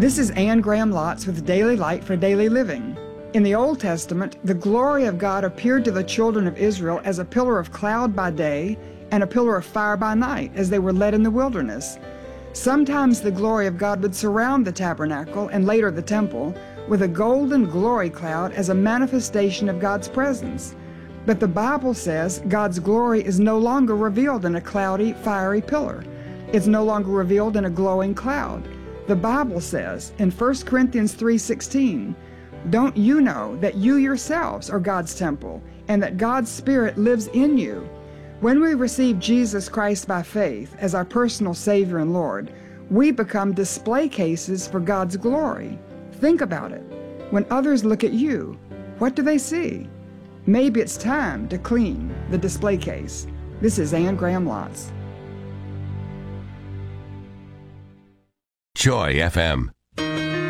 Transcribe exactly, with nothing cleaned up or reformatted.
This is Anne Graham Lotz with Daily Light for Daily Living. In the Old Testament, the glory of God appeared to the children of Israel as a pillar of cloud by day and a pillar of fire by night as they were led in the wilderness. Sometimes the glory of God would surround the tabernacle and later the temple with a golden glory cloud as a manifestation of God's presence. But the Bible says God's glory is no longer revealed in a cloudy, fiery pillar. It's no longer revealed in a glowing cloud. The Bible says in First Corinthians three sixteen, "Don't you know that you yourselves are God's temple and that God's Spirit lives in you?" When we receive Jesus Christ by faith as our personal Savior and Lord, we become display cases for God's glory. Think about it. When others look at you, what do they see? Maybe it's time to clean the display case. This is Anne Graham Lotz. Joy F M.